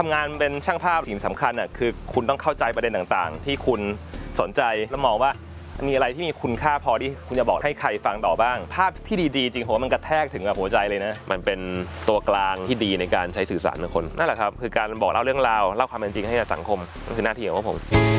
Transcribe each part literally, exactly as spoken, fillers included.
ำงานเป็นช่างภาพสิ่งสำคัญอ่ะคือคุณต้องเข้าใจประเด็นต่างๆที่คุณสนใจแล้วมองว่ามีอะไรที่มีคุณค่าพอที่คุณจะบอกให้ใครฟังต่อบ้างภาพที่ดีๆจริงผมว่ามันกระแทกถึงกับหัวใจเลยนะมันเป็นตัวกลางที่ดีในการใช้สื่อสารกับคนนั่นแหละครับคือการบอกเล่าเรื่องราวเล่าความเป็นจริงให้กับสังคมนั่นคือหน้าที่ของผม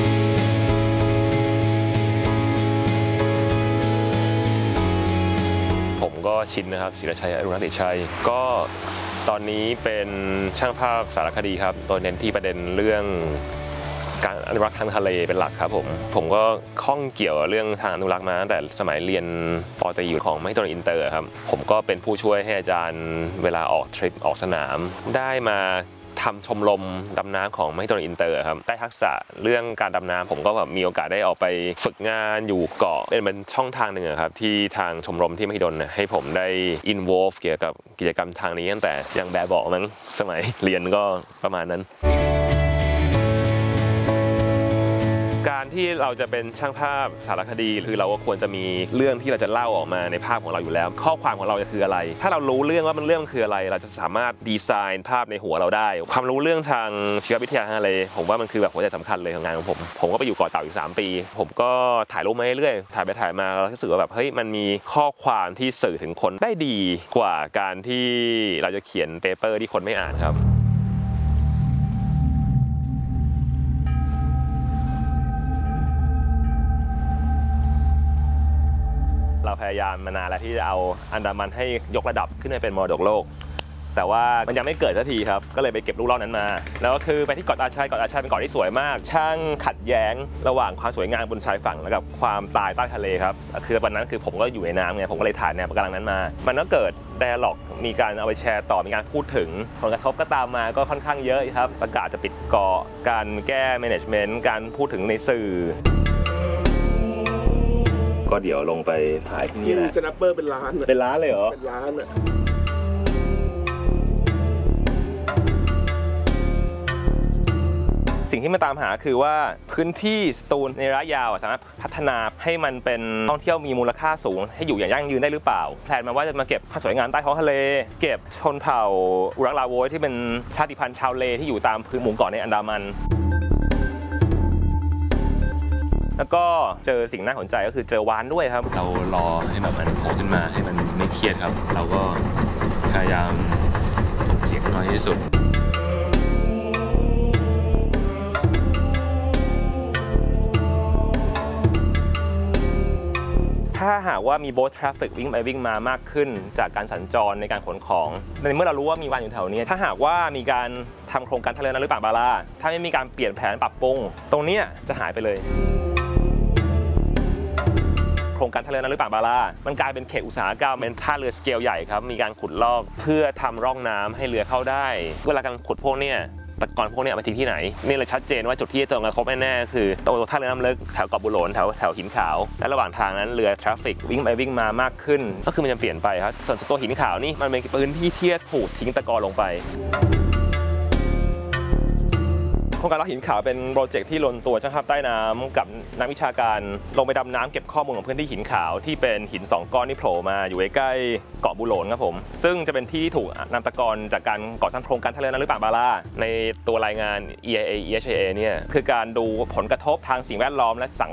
ผมก็ชินนะครับศิรชัยอรุณติชัยก็ตอนนี้เป็นช่างภาพสารคดีครับโดยเน้นที่ประเด็นเรื่องการอนุรักษ์ทางทะเลเป็นหลักครับผมผมก็ข้องเกี่ยวเรื่องทางอนุรักษ์มาตั้งแต่สมัยเรียนป.ตรีอยู่ของมหิดลอินเตอร์ครับผมก็เป็นผู้ช่วยให้อาจารย์เวลาออกทริปออกสนามได้มาทำชมรมดำน้ำของมหิดลอินเตอร์ครับได้ทักษะเรื่องการดำน้ำผมก็แบบมีโอกาสได้ออกไปฝึกงานอยู่เกาะเป็นช่องทางหนึ่งครับที่ทางชมรมที่มหิดลให้ผมได้ involve เกี่ยวกับกิจกรรมทางนี้ตั้งแต่ยังแบบเบาะมั้งสมัยเรียนก็ประมาณนั้นการที่เราจะเป็นช่างภาพสารคดีคือเราก็ควรจะมีเรื่องที่เราจะเล่าออกมาในภาพของเราอยู่แล้วข้อความของเราจะคืออะไรถ้าเรารู้เรื่องว่ามันเรื่องคืออะไรเราจะสามารถดีไซน์ภาพในหัวเราได้ความรู้เรื่องทางชีววิทยาทางทะเลผมว่ามันคือแบบหัวใจสำคัญเลยของงานของผมผมก็ไปอยู่เกาะเต่าอยู่สามปีผมก็ถ่ายรูปมาเรื่อยๆถ่ายไปถ่ายมาเรารู้สึกว่าแบบเฮ้ยมันมีข้อความที่สื่อถึงคนได้ดีกว่าการที่เราจะเขียนเปเปอร์ที่คนไม่อ่านครับเราพยายามมานานแล้วที่จะเอาอันดามันให้ยกระดับขึ้นไปเป็นมรดกโลกแต่ว่ามันยังไม่เกิดสักทีครับก็เลยไปเก็บลูกเล่านั้นมาแล้วก็คือไปที่เกาะตาชัยเกาะตาชัยเป็นเกาะที่สวยมากช่างขัดแย้งระหว่างความสวยงามบนชายฝั่งและกับความตายใต้ทะเลครับคือวันนั้นคือผมก็อยู่ในน้ำไงผมก็เลยถ่ายแนวปะการังนั้นมามันก็เกิดไดอะล็อกมีการเอาไปแชร์ต่อมีการพูดถึงผลกระทบก็ตามมาก็ค่อนข้างเยอะครับประกาศจะปิดเกาะการแก้แมネจเมนต์การพูดถึงในสื่อก็เดี๋ยวลงไปถ่ายที่นี่แหละสแนปเปอร์เป็นล้านเป็นล้านเลยเหรอเป็นล้านอ่ะสิ่งที่มาตามหาคือว่าพื้นที่สตูลในระยะยาวสามารถพัฒนาให้มันเป็นท่องเที่ยวมีมูลค่าสูงให้อยู่อย่างยั่งยืนได้หรือเปล่าแพลนมาว่าจะมาเก็บภาพสวยงามใต้ท้องทะเลเก็บชนเผ่าอุรักลาโวยที่เป็นชาติพันธุ์ชาวเลที่อยู่ตามพื้นหมู่เกาะในอันดามันแล้วก็เจอสิ่งน่าสนใจก็คือเจอวาฬด้วยครับเรารอให้แบบมันโผล่ขึ้นมาให้มันไม่เครียดครับเราก็พยายามส่งเสียงน้อยที่สุดถ้าหากว่ามีโบ๊ททราฟฟิกวิ่งไปวิ่งมามากขึ้นจากการสัญจรในการขนของในเมื่อเรารู้ว่ามีวาฬอยู่แถวนี้ถ้าหากว่ามีการทำโครงการทะเลน้ำลึกปากบาราถ้าไม่มีการเปลี่ยนแผนปรับปรุงตรงนี้จะหายไปเลยโครงการทะเลน้ำลึกปากบารามันกลายเป็นเขตอุตสาหกรรมเป็นท่าเรือสเกลใหญ่ครับมีการขุดลอกเพื่อทำร่องน้ำให้เรือเข้าได้เวลาการขุดพวกนี้ตะกอนพวกนี้เอาไปทิ้งที่ไหนนี่เลยชัดเจนว่าจุดที่ตรงกระทบแน่ๆคือตรงท่าเรือน้ำลึกแถวเกาะบุหลนแถวแถวหินขาวและระหว่างทางนั้นเรือทราฟฟิกวิ่งไปวิ่งมามากขึ้นก็คือมันจะเปลี่ยนไปครับส่วนตัวหินขาวนี่มันเป็นพื้นที่ที่ถูกทิ้งตะกอนลงไปโครงการรักหินขาวเป็นโปรเจกต์ที่ลงตัวช่างภาพใต้น้ำกับนักวิชาการลงไปดำน้ำเก็บข้อมูลของพื้นที่หินขาวที่เป็นหินสองก้อนที่โผล่มาอยู่ใกล้เกาะบุหลนครับผมซึ่งจะเป็นที่ที่ถูกนำตะกอนจากการก่อสร้างโครงการทะเลน้ำลึกปากบาราในตัวรายงาน อี ไอ เอ อี เอช เอ เนี่ยคือการดูผลกระทบทางสิ่งแวดล้อมและสัง